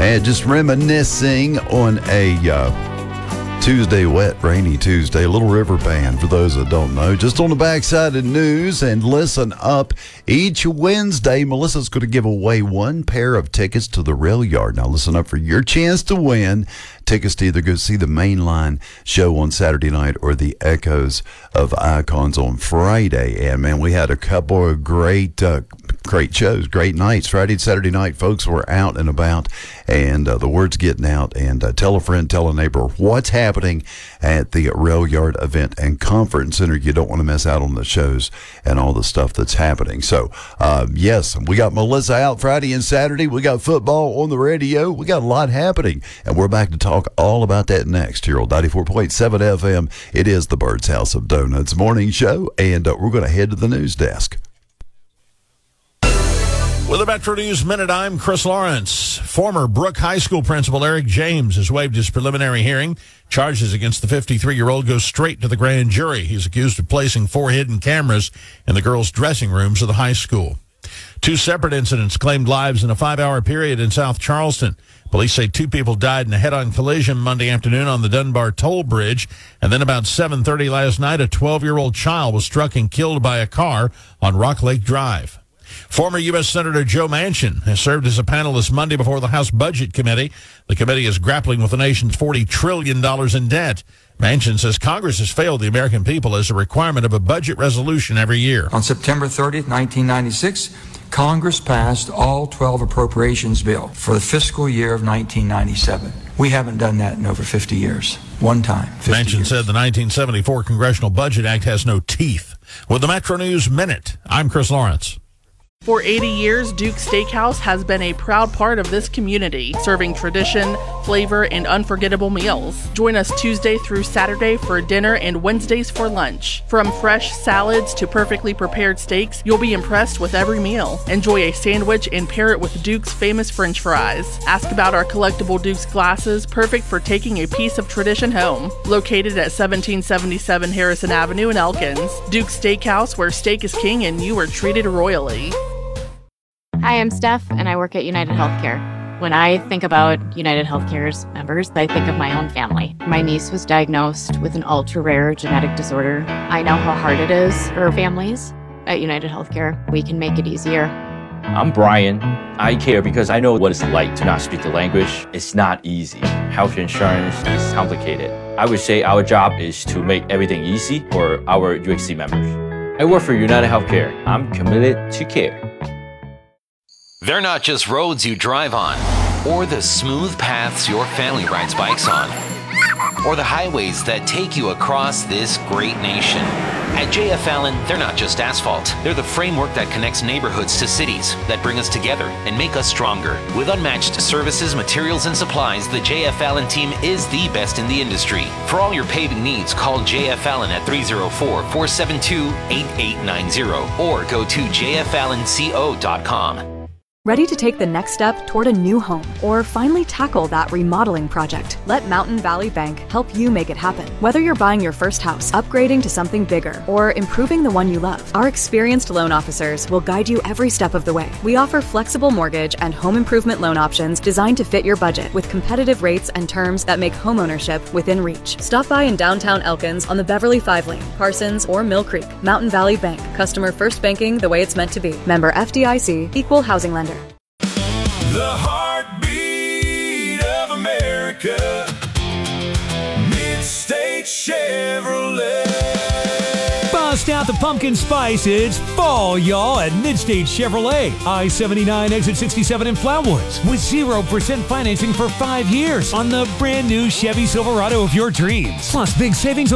And just reminiscing on a Tuesday, wet, rainy Tuesday, Little River Band, for those that don't know. Just on the backside of news, and listen up. Each Wednesday, Melissa's going to give away one pair of tickets to the Rail Yard. Now, listen up for your chance to win tickets to either go see the Mainline show on Saturday night or the Echoes of Icons on Friday. And, man, we had a couple of great shows, great nights. Friday and Saturday night, folks were out and about, and the word's getting out. And tell a friend, tell a neighbor what's happening at the Rail Yard event and conference center. You don't want to miss out on the shows and all the stuff that's happening. So, yes, we got Melissa out Friday and Saturday. We got football on the radio. We got a lot happening, and we're back to talk all about that next here on 94.7 FM. It is the Bird's House of Donuts morning show, and we're going to head to the news desk. With the Metro News Minute, I'm Chris Lawrence. Former Brooke High School principal Eric James has waived his preliminary hearing. Charges against the 53-year-old go straight to the grand jury. He's accused of placing 4 hidden cameras in the girls' dressing rooms of the high school. 2 separate incidents claimed lives in a 5-hour period in South Charleston. Police say 2 people died in a head-on collision Monday afternoon on the Dunbar Toll Bridge. And then about 7:30 last night, a 12-year-old child was struck and killed by a car on Rock Lake Drive. Former U.S. Senator Joe Manchin has served as a panelist Monday before the House Budget Committee. The committee is grappling with the nation's $40 trillion in debt. Manchin says Congress has failed the American people as a requirement of a budget resolution every year. On September 30th, 1996, Congress passed all 12 appropriations bill for the fiscal year of 1997. We haven't done that in over 50 years. One time. Manchin said the 1974 Congressional Budget Act has no teeth. With the Metro News Minute, I'm Chris Lawrence. For 80 years, Duke's Steakhouse has been a proud part of this community, serving tradition, flavor, and unforgettable meals. Join us Tuesday through Saturday for dinner and Wednesdays for lunch. From fresh salads to perfectly prepared steaks, you'll be impressed with every meal. Enjoy a sandwich and pair it with Duke's famous French fries. Ask about our collectible Duke's glasses, perfect for taking a piece of tradition home. Located at 1777 Harrison Avenue in Elkins. Duke's Steakhouse, where steak is king and you are treated royally. Hi, I'm Steph, and I work at United Healthcare. When I think about United Healthcare's members, I think of my own family. My niece was diagnosed with an ultra-rare genetic disorder. I know how hard it is for families. At United Healthcare, we can make it easier. I'm Brian. I care because I know what it's like to not speak the language. It's not easy. Health insurance is complicated. I would say our job is to make everything easy for our UHC members. I work for United Healthcare. I'm committed to care. They're not just roads you drive on, or the smooth paths your family rides bikes on, or the highways that take you across this great nation. At JF Allen, they're not just asphalt. They're the framework that connects neighborhoods to cities, that bring us together and make us stronger. With unmatched services, materials, and supplies, the JF Allen team is the best in the industry. For all your paving needs, call JF Allen at 304-472-8890 or go to jfallenco.com. Ready to take the next step toward a new home or finally tackle that remodeling project? Let Mountain Valley Bank help you make it happen. Whether you're buying your first house, upgrading to something bigger, or improving the one you love, our experienced loan officers will guide you every step of the way. We offer flexible mortgage and home improvement loan options designed to fit your budget with competitive rates and terms that make homeownership within reach. Stop by in downtown Elkins on the Beverly 5-lane, Parsons, or Mill Creek. Mountain Valley Bank. Customer first banking the way it's meant to be. Member FDIC. Equal housing lender. The heartbeat of America, Mid-State Chevrolet. Bust out the pumpkin spice. It's fall, y'all, at Mid-State Chevrolet. I-79, exit 67 in Flatwoods. With 0% financing for 5 years on the brand new Chevy Silverado of your dreams. Plus, big savings